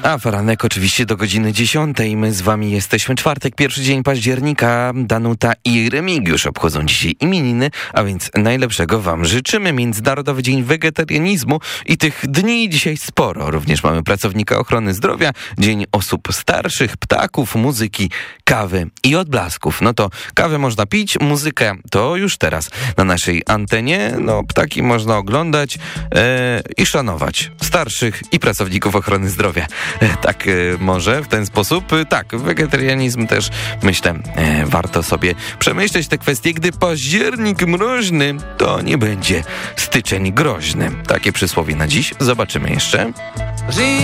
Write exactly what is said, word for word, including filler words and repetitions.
A poranek oczywiście do godziny dziesiątej. My z wami jesteśmy. Czwartek, pierwszy dzień października. Danuta i Remigiusz obchodzą dzisiaj imieniny, a więc najlepszego wam życzymy. Międzynarodowy Dzień Wegetarianizmu i tych dni dzisiaj sporo. Również mamy pracownika ochrony zdrowia, Dzień osób starszych, ptaków, muzyki, kawy i odblasków. No to kawę można pić, muzykę to już teraz na naszej antenie. No ptaki można oglądać e, i szanować starszych i pracowników ochrony zdrowia. Tak, może w ten sposób. Tak, wegetarianizm też, myślę, warto sobie przemyśleć te kwestie. Gdy październik mroźny, to nie będzie styczeń groźny. Takie przysłowie na dziś. Zobaczymy jeszcze.